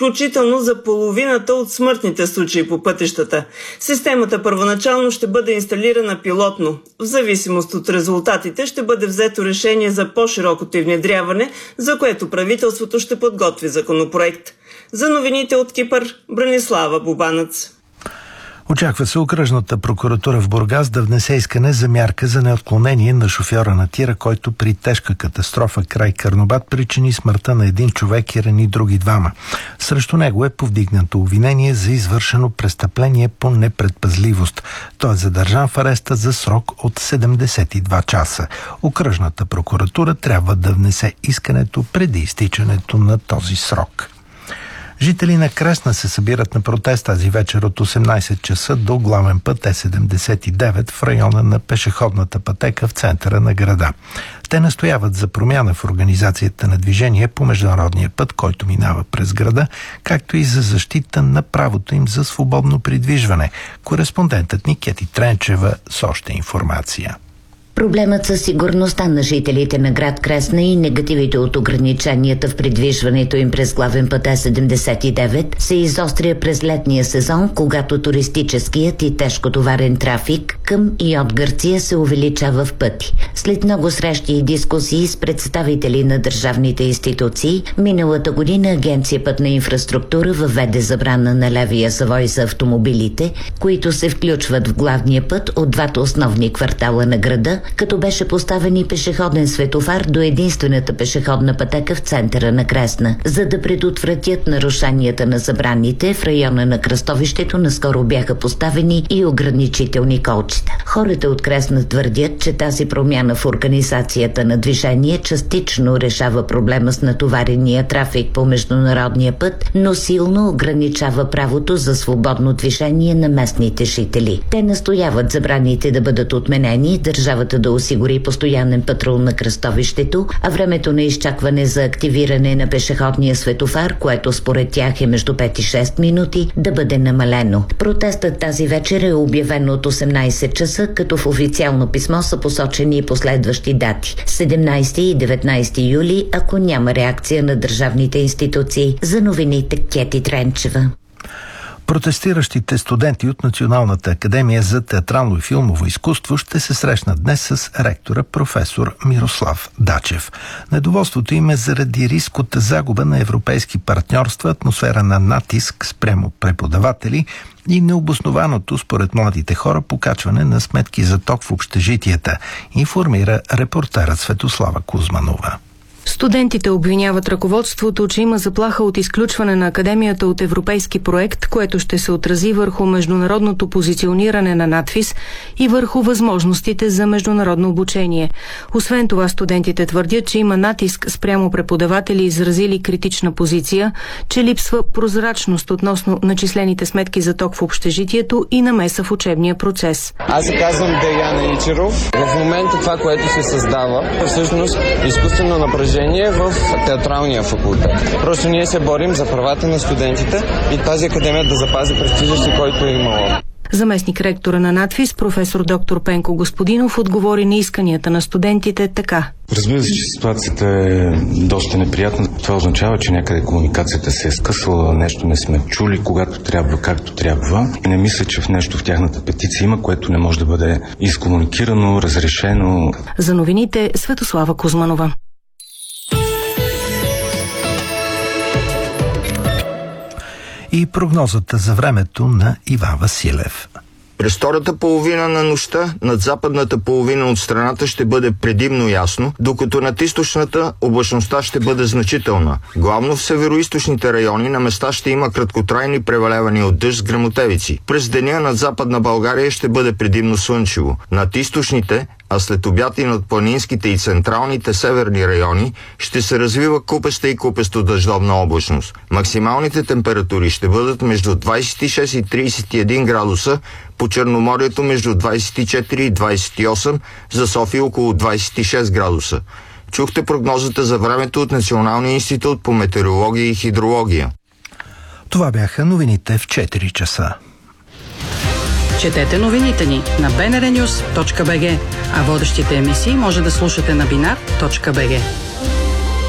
включително за половината от смъртните случаи по пътищата. Системата първоначално ще бъде инсталирана пилотно. В зависимост от резултатите ще бъде взето решение за по-широкото й внедряване, за което правителството ще подготви законопроект. За новините от Кипър, Бранислава Бубанец. Очаква се окръжната прокуратура в Бургас да внесе искане за мярка за неотклонение на шофьора на тира, който при тежка катастрофа край Карнобат причини смъртта на един човек и рани други двама. Срещу него е повдигнато обвинение за извършено престъпление по непредпазливост. Той е задържан в ареста за срок от 72 часа. Окръжната прокуратура трябва да внесе искането преди изтичането на този срок. Жители на Кресна се събират на протест тази вечер от 18 часа до главен път Е79 в района на пешеходната пътека в центъра на града. Те настояват за промяна в организацията на движение по международния път, който минава през града, както и за защита на правото им за свободно придвижване. Кореспондентът ни Кети Тренчева с още информация. Проблемът със сигурността на жителите на град Кресна и негативите от ограниченията в придвижването им през главен път Е79 се изостря през летния сезон, когато туристическият и тежкотоварен трафик към и от Гърция се увеличава в пъти. След много срещи и дискусии с представители на държавните институции, миналата година Агенция Пътна инфраструктура въведе забрана на левия завой за автомобилите, които се включват в главния път от двата основни квартала на града, като беше поставен и пешеходен светофар до единствената пешеходна пътека в центъра на Кресна. За да предотвратят нарушенията на забраните, в района на кръстовището наскоро бяха поставени и ограничителни колчета. Хората от Кресна твърдят, че тази промяна в организацията на движение частично решава проблема с натоварения трафик по международния път, но силно ограничава правото за свободно движение на местните жители. Те настояват забраните да бъдат отменени, държавата да осигури постоянен патрул на кръстовището, а времето на изчакване за активиране на пешеходния светофар, което според тях е между 5 и 6 минути, да бъде намалено. Протестът тази вечер е обявен от 18 часа, като в официално писмо са посочени и последващи дати – 17 и 19 юли, ако няма реакция на държавните институции. За новините Кети Тренчева. Протестиращите студенти от Националната академия за театрално и филмово изкуство ще се срещнат днес с ректора професор Мирослав Дачев. Недоволството им е заради риск от загуба на европейски партньорства, атмосфера на натиск спрямо преподаватели и необоснованото според младите хора покачване на сметки за ток в общежитията, информира репортерът Светослава Кузманова. Студентите обвиняват ръководството, че има заплаха от изключване на академията от европейски проект, което ще се отрази върху международното позициониране на надфис и върху възможностите за международно обучение. Освен това, студентите твърдят, че има натиск спрямо преподаватели, изразили критична позиция, че липсва прозрачност относно начислените сметки за ток в общежитието и намеса в учебния процес. Аз се казвам Деян Ичеров. В момента това, което се създава, е всъщност изкуствено напрежение в театралния факултет. Просто ние се борим за правата на студентите и тази академия да запази престижа си, който е имала. Заместник ректора на надфис, професор доктор Пенко Господинов, отговори на исканията на студентите така. Разбира се, че ситуацията е доста неприятна. Това означава, че някъде комуникацията се е скъсвала, нещо не сме чули, когато трябва, както трябва. И не мисля, че в нещо в тяхната петиция има, което не може да бъде изкомуникирано, разрешено. За новините Светослава Кузманова. И прогнозата за времето на Иван Василев. През втората половина на нощта над западната половина от страната ще бъде предимно ясно, докато над източната облачността ще бъде значителна. Главно в североизточните райони на места ще има краткотрайни превалявания от дъжд с гръмотевици. През деня над Западна България ще бъде предимно слънчево. Над източните, а след обяд и над планинските и централните северни райони ще се развива купеста и купесто-дъждовна облачност. Максималните температури ще бъдат между 26 и 31 градуса, по Черноморието между 24 и 28, за София около 26 градуса. Чухте прогнозата за времето от Националния институт по метеорология и хидрология. Това бяха новините в 4 часа. Четете новините ни на bnrnews.bg, а водещите емисии може да слушате на binar.bg.